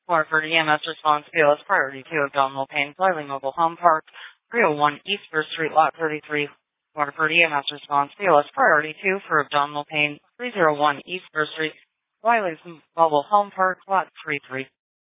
Waterford EMS response BLS priority 2 abdominal pain, Wiley Mobile Home Park, 301 East First Street, Lot 33. Waterford EMS response BLS priority 2 for abdominal pain, 301 East First Street, Wiley's Mobile Home Park, Lot 33.